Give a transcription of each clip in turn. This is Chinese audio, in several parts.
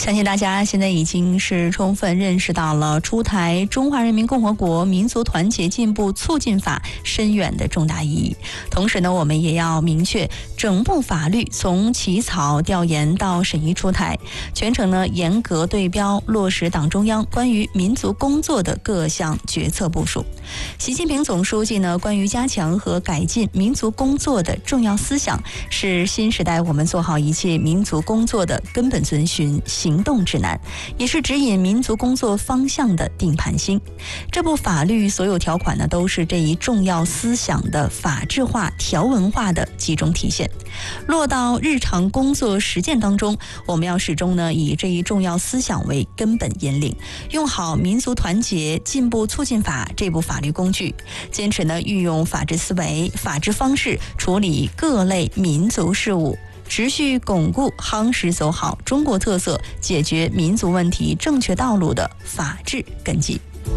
相信大家现在已经是充分认识到了出台《中华人民共和国民族团结进步促进法》深远的重大意义。同时呢，我们也要明确，整部法律从起草、调研到审议出台，全程呢严格对标落实党中央关于民族工作的各项决策部署。习近平总书记呢关于加强和改进民族工作的重要思想，是新时代我们做好一切民族工作的根本遵循行动指南，也是指引民族工作方向的定盘星。这部法律所有条款呢，都是这一重要思想的法制化、条文化的集中体现。落到日常工作实践当中，我们要始终呢以这一重要思想为根本引领，用好民族团结进步促进法这部法律工具，坚持呢运用法治思维、法治方式处理各类民族事务，持续巩固夯实走好中国特色、解决民族问题正确道路的法治根基。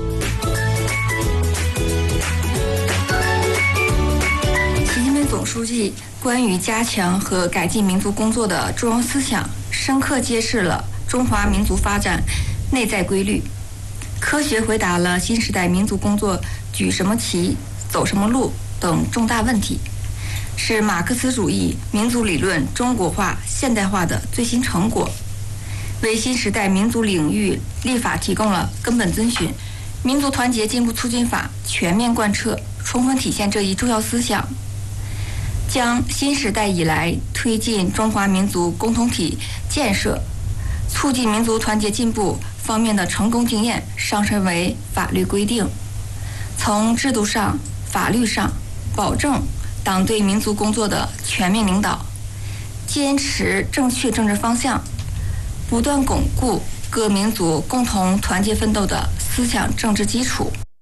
习近平总书记关于加强和改进民族工作的重要思想，深刻揭示了中华民族发展内在规律，科学回答了新时代民族工作举什么旗、走什么路等重大问题，是马克思主义民族理论中国化现代化的最新成果，为新时代民族领域立法提供了根本遵循。民族团结进步促进法全面贯彻，充分体现这一重要思想，将新时代以来推进中华民族共同体建设、促进民族团结进步方面的成功经验上升为法律规定，从制度上、法律上保证党对民族工作的全面领导，坚持正确政治方向，不断巩固各民族共同团结奋斗的思想政治基础。